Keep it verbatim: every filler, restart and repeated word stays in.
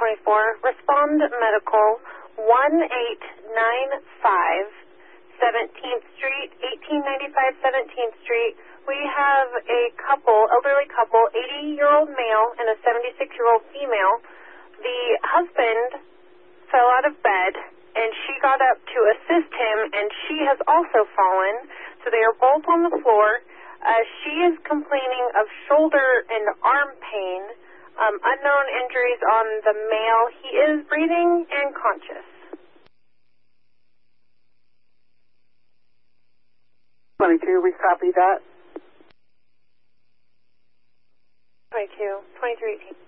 twenty-four, respond medical, one eight nine five seventeenth Street, eighteen ninety-five seventeenth Street. We have a couple, elderly couple, eighty-year-old male and a seventy-six-year-old female. The husband fell out of bed, and she got up to assist him, and she has also fallen. So they are both on the floor. Uh, she is complaining of shoulder and arm pain, um, unknown injuries on the male. He is breathing and conscious. twenty-two, we copy that. twenty-two, twenty-three eighteen.